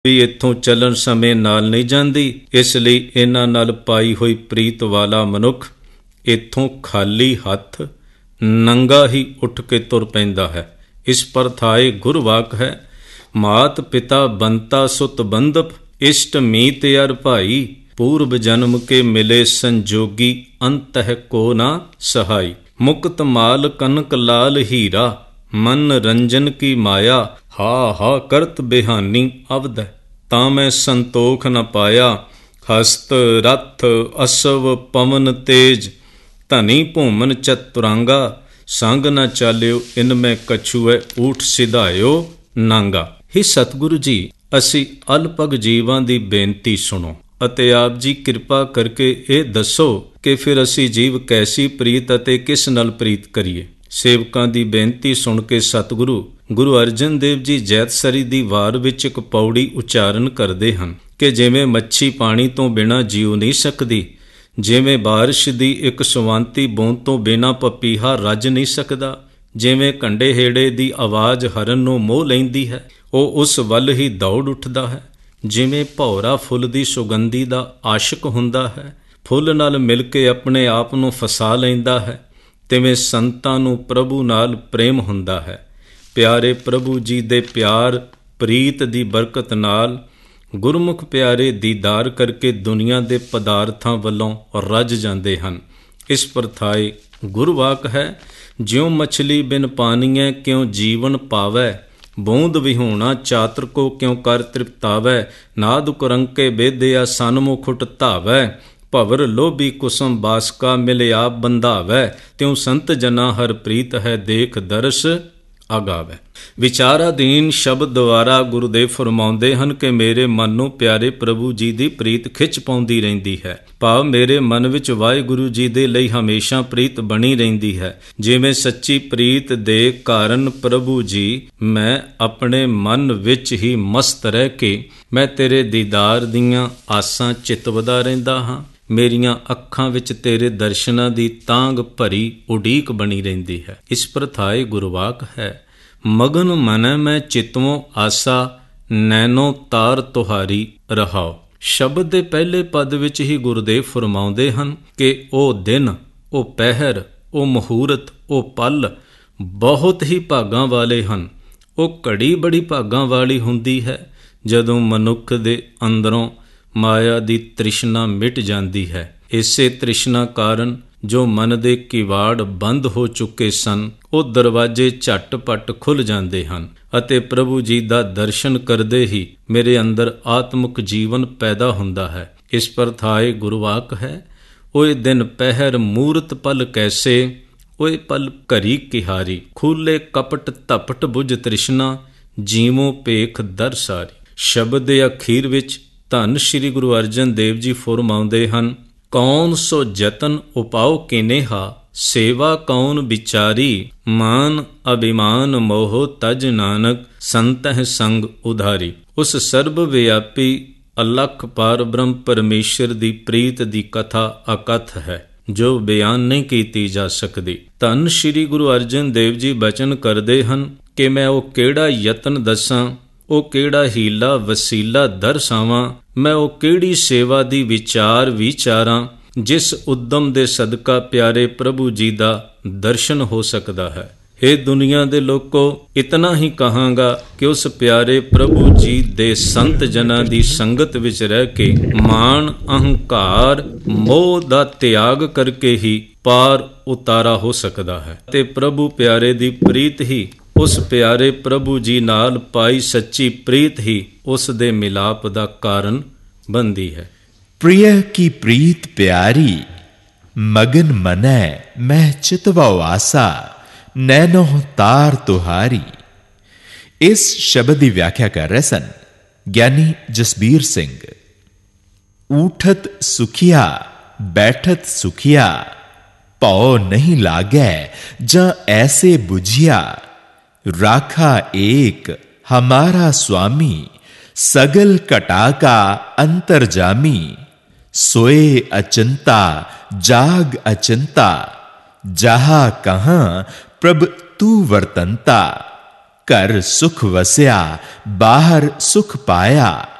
ਵੀ ਇੱਥੋਂ ਚੱਲਣ ਸਮੇਂ ਨਾਲ ਨਹੀਂ ਜਾਂਦੀ। ਇਸ ਲਈ ਇਹਨਾਂ ਨਾਲ ਪਾਈ ਹੋਈ ਪ੍ਰੀਤ ਵਾਲਾ ਮਨੁੱਖ ਇੱਥੋਂ ਖਾਲੀ ਹੱਥ ਨੰਗਾ ਹੀ ਉੱਠ ਕੇ ਤੁਰ ਪੈਂਦਾ ਹੈ। ਇਸ ਪਰਥਾਏ ਗੁਰਵਾਕ ਹੈ, ਮਾਤ ਪਿਤਾ ਬੰਤਾ ਸੁਤ ਬੰਧਪ, ਇਸ਼ਟ ਮੀਤ ਅਰ ਭਾਈ, ਪੂਰਬ ਜਨਮ ਕੇ ਮਿਲੇ ਸੰਜੋਗੀ, ਅੰਤਹਿ ਕੋ ਨਾ ਸਹਾਈ। ਮੁਕਤ ਮਾਲ ਕਨਕ ਲਾਲ ਹੀਰਾ, ਮਨ ਰੰਜਨ ਕੀ ਮਾਇਆ, ਹਾ ਹਾ ਕਰਤ ਬਿਹਾਨੀ ਅਵਦੈ, ਤਾਂ ਮੈਂ ਸੰਤੋਖ ਨ ਪਾਇਆ। ਹਸਤ ਰਥ ਅਸਵ ਪਵਨ ਤੇਜ, ਧਨੀ ਭੂਮਨ ਚਤੁਰਾਂਗਾ, ਸੰਗ ਨ ਚਾਲਿਓ ਇਨ ਮੈਂ ਕਛੂਐ, ਊਠ ਸਿਧਾਇਓ ਨਾਂਗਾ। ਹੀ ਸਤਿਗੁਰੂ ਜੀ, ਅਸੀਂ ਅਲਪਗ ਜੀਵਾਂ ਦੀ ਬੇਨਤੀ ਸੁਣੋ ਅਤੇ ਆਪ ਜੀ ਕਿਰਪਾ ਕਰਕੇ ਇਹ ਦੱਸੋ ਕਿ ਫਿਰ ਅਸੀਂ ਜੀਵ ਕੈਸੀ ਪ੍ਰੀਤ ਅਤੇ ਕਿਸ ਨਾਲ ਪ੍ਰੀਤ ਕਰੀਏ। ਸੇਵਕਾਂ ਦੀ ਬੇਨਤੀ ਸੁਣ ਕੇ ਸਤਿਗੁਰੂ ਗੁਰੂ ਅਰਜਨ ਦੇਵ ਜੀ ਜੈਤਸਰੀ ਦੀ ਵਾਰ ਵਿੱਚ ਇੱਕ ਪੌੜੀ ਉਚਾਰਨ ਕਰਦੇ ਹਨ ਕਿ ਜਿਵੇਂ ਮੱਛੀ ਪਾਣੀ ਤੋਂ ਬਿਨਾਂ ਜੀਉ ਨਹੀਂ ਸਕਦੀ, ਜਿਵੇਂ ਬਾਰਿਸ਼ ਦੀ ਇੱਕ ਸਵਾਂਤੀ ਬੂੰਦ ਤੋਂ ਬਿਨਾਂ ਪਪੀਹਾ ਰੱਜ ਨਹੀਂ ਸਕਦਾ, ਜਿਵੇਂ ਕੰਡੇ ਹੇੜੇ ਦੀ ਆਵਾਜ਼ ਹਰਨ ਨੂੰ ਮੋਹ ਲੈਂਦੀ ਹੈ, ਉਹ ਉਸ ਵੱਲ ਹੀ ਦੌੜ ਉੱਠਦਾ ਹੈ। ਜਿਵੇਂ ਭੌਰਾ ਫੁੱਲ ਦੀ ਸੁਗੰਧੀ ਦਾ ਆਸ਼ਿਕ ਹੁੰਦਾ ਹੈ, ਫੁੱਲ ਨਾਲ ਮਿਲ ਕੇ ਆਪਣੇ ਆਪ ਨੂੰ ਫਸਾ ਲੈਂਦਾ ਹੈ, ਤਿਵੇਂ ਸੰਤਾਂ ਨੂੰ ਪ੍ਰਭੂ ਨਾਲ ਪ੍ਰੇਮ ਹੁੰਦਾ ਹੈ। ਪਿਆਰੇ ਪ੍ਰਭੂ ਜੀ ਦੇ ਪਿਆਰ ਪ੍ਰੀਤ ਦੀ ਬਰਕਤ ਨਾਲ ਗੁਰਮੁਖ ਪਿਆਰੇ ਦੀਦਾਰ ਕਰਕੇ ਦੁਨੀਆ ਦੇ ਪਦਾਰਥਾਂ ਵੱਲੋਂ ਰੱਜ ਜਾਂਦੇ ਹਨ। ਇਸ ਪਰਥਾਏ ਗੁਰਵਾਕ ਹੈ, ਜਿਉ ਮਛਲੀ ਬਿਨ ਪਾਨੀਐ ਕਿਉ ਜੀਵਨ ਪਾਵੈ, ਬੂੰਦ ਵਿਹੂਣਾ ਚਾਤਰ ਕੋ ਕਿਉ ਕਰ ਤ੍ਰਿਪਤਾਵੈ, ਨਾਦ ਕੁਰੰਕੇ ਬੇਦਿਆ ਸਨਮੁਖ ਉਠ ਧਾਵੈ, ਭਵਰ ਲੋਭੀ ਕੁਸਮ ਬਾਸਕਾ ਮਿਲ ਆਪ ਬੰਧਾਵੈ, ਤਿਉ ਸੰਤ ਜਨਾ ਹਰ ਪ੍ਰੀਤ ਹੈ ਦੇਖ ਦਰਸ ਆਗਾਵੈ। ਵਿਚਾਰਾਧੀਨ ਸ਼ਬਦ ਦੁਆਰਾ ਗੁਰੂਦੇਵ ਫਰਮਾਉਂਦੇ ਹਨ ਕਿ ਮੇਰੇ ਮਨ ਨੂੰ ਪਿਆਰੇ ਪ੍ਰਭੂ ਜੀ ਦੀ ਪ੍ਰੀਤ ਖਿੱਚ ਪਾਉਂਦੀ ਰਹਿੰਦੀ ਹੈ, ਭਾਵ ਮੇਰੇ ਮਨ ਵਿੱਚ ਵਾਹਿਗੁਰੂ ਜੀ ਦੇ ਲਈ ਹਮੇਸ਼ਾ ਪ੍ਰੀਤ ਬਣੀ ਰਹਿੰਦੀ ਹੈ। ਜਿਵੇਂ ਸੱਚੀ ਪ੍ਰੀਤ ਦੇ ਕਾਰਨ ਪ੍ਰਭੂ ਜੀ, ਮੈਂ ਆਪਣੇ ਮਨ ਵਿੱਚ ਹੀ ਮਸਤ ਰਹਿ ਕੇ ਮੈਂ ਤੇਰੇ ਦੀਦਾਰ ਦੀਆਂ ਆਸਾਂ ਚਿਤਵਦਾ ਰਹਿੰਦਾ ਹਾਂ। ਮੇਰੀਆਂ ਅੱਖਾਂ ਵਿੱਚ ਤੇਰੇ ਦਰਸ਼ਨਾਂ ਦੀ ਤਾਂਘ ਭਰੀ ਉਡੀਕ ਬਣੀ ਰਹਿੰਦੀ ਹੈ। ਇਸ ਪ੍ਰਥਾਏ ਗੁਰਵਾਕ ਹੈ, ਮਗਨ ਮਨੈ ਮੈਂ ਚਿਤਵੋਂ ਆਸਾ, ਨੈਨੋ ਤਾਰ ਤੁਹਾਰੀ ਰਹਾਓ। ਸ਼ਬਦ ਦੇ ਪਹਿਲੇ ਪਦ ਵਿੱਚ ਹੀ ਗੁਰੂਦੇਵ ਫਰਮਾਉਂਦੇ ਹਨ ਕਿ ਉਹ ਦਿਨ, ਉਹ ਪਹਿਰ, ਉਹ ਮੁਹੂਰਤ, ਉਹ ਪਲ ਬਹੁਤ ਹੀ ਭਾਗਾਂ ਵਾਲੇ ਹਨ। ਉਹ ਘੜੀ ਬੜੀ ਭਾਗਾਂ ਵਾਲੀ ਹੁੰਦੀ ਹੈ ਜਦੋਂ ਮਨੁੱਖ ਦੇ ਅੰਦਰੋਂ ਮਾਇਆ ਦੀ ਤ੍ਰਿਸ਼ਨਾ ਮਿਟ ਜਾਂਦੀ ਹੈ। ਇਸੇ ਤ੍ਰਿਸ਼ਨਾ ਕਾਰਨ ਜੋ ਮਨ ਦੇ ਕਿਵਾੜ ਬੰਦ ਹੋ ਚੁੱਕੇ ਸਨ, ਉਹ ਦਰਵਾਜ਼ੇ ਝੱਟ-ਪੱਟ ਖੁੱਲ੍ਹ ਜਾਂਦੇ ਹਨ ਅਤੇ ਪ੍ਰਭੂ ਜੀ ਦਾ ਦਰਸ਼ਨ ਕਰਦੇ ਹੀ ਮੇਰੇ ਅੰਦਰ ਆਤਮਿਕ ਜੀਵਨ ਪੈਦਾ ਹੁੰਦਾ ਹੈ। ਇਸ ਪਰਥਾਏ ਗੁਰਵਾਕ ਹੈ, ਓਏ ਦਿਨ ਪਹਿਰ ਮੂਰਤ ਪਲ ਕੈਸੇ, ਓਏ ਪਲ ਘਰੀ ਕਿਹਾਰੀ, ਖੂਲੇ ਕਪਟ ਧਪਟ ਬੁਝ ਤ੍ਰਿਸ਼ਨਾ, ਜੀਵੋ ਭੇਖ ਦਰ ਸਾਰੀ। ਸ਼ਬਦ ਦੇ ਅਖੀਰ ਵਿੱਚ ਧੰਨ ਸ਼੍ਰੀ ਗੁਰੂ ਅਰਜਨ ਦੇਵ ਜੀ ਫਰਮਾਉਂਦੇ ਹਨ, ਕੌਣ ਸੋ ਜਤਨ ਉਪਾਉ ਕਿਨੇਹਾ, ਸੇਵਾ ਕੌਣ ਵਿਚਾਰੀ, ਮਾਨ ਅਭਿਮਾਨ ਮੋਹ ਤਜ ਨਾਨਕ, ਸੰਤਹਿ ਸੰਗ ਉਧਾਰੀ। ਉਸ ਸਰਬ ਵਿਆਪੀ ਅਲਖ ਪਾਰ ਬ੍ਰਹਮ ਪਰਮੇਸ਼ਰ ਦੀ ਪ੍ਰੀਤ ਦੀ ਕਥਾ ਅਕਥ ਹੈ, ਜੋ ਬਿਆਨ ਨਹੀਂ ਕੀਤੀ ਜਾ ਸਕਦੀ। ਧੰਨ ਸ਼੍ਰੀ ਗੁਰੂ ਅਰਜਨ ਦੇਵ ਜੀ ਬਚਨ ਕਰਦੇ ਹਨ ਕਿ ਮੈਂ ਉਹ ਕਿਹੜਾ ਯਤਨ ਦੱਸਾਂ, ਉਹ ਕਿਹੜਾ ਹੀਲਾ ਵਸੀਲਾ ਦਰਸਾਵਾਂ, ਮੈਂ ਉਹ ਕਿਹੜੀ ਸੇਵਾ ਦੀ ਵਿਚਾਰਾਂ ਜਿਸ ਉਦਮ ਦੇ ਸਦਕਾ ਪਿਆਰੇ ਪ੍ਰਭੂ ਜੀ ਦਾ ਦਰਸ਼ਨ ਹੋ ਸਕਦਾ ਹੈ। ਹੇ ਦੁਨੀਆ ਦੇ ਲੋਕੋ, ਇਤਨਾ ਹੀ ਕਹਾਂਗਾ ਕਿ ਉਸ ਪਿਆਰੇ ਪ੍ਰਭੂ ਜੀ ਦੇ ਸੰਤ ਜਨਾਂ ਦੀ ਸੰਗਤ ਵਿੱਚ ਰਹਿ ਕੇ ਮਾਣ ਅਹੰਕਾਰ ਮੋਹ ਦਾ ਤਿਆਗ ਕਰਕੇ ਹੀ ਪਾਰ ਉਤਾਰਾ ਹੋ ਸਕਦਾ ਹੈ ਤੇ ਪ੍ਰਭੂ ਪਿਆਰੇ ਦੀ ਪ੍ਰੀਤ ਹੀ, ਉਸ ਪਿਆਰੇ ਪ੍ਰਭੂ ਜੀ ਨਾਲ ਪਾਈ ਸੱਚੀ ਪ੍ਰੀਤ ਹੀ ਉਸ ਦੇ ਮਿਲਾਪ ਦਾ ਕਾਰਨ ਬਣਦੀ ਹੈ। प्रिय की प्रीत प्यारी, मगन मनै मैं चितवा आसा, नैनो तार तुहारी। इस शब्द की व्याख्या कर रहे सन ज्ञानी जसबीर सिंह। ऊठत सुखिया बैठत सुखिया, भौ नहीं लागै जां ऐसे बुझिया, राखा एक हमारा स्वामी, सगल कटा का अंतर्जामी, सोए अचिंता जाग अचिंता, जहा कहां प्रभ तू वर्तनता, घर सुख वसिया बाहर सुख पाया।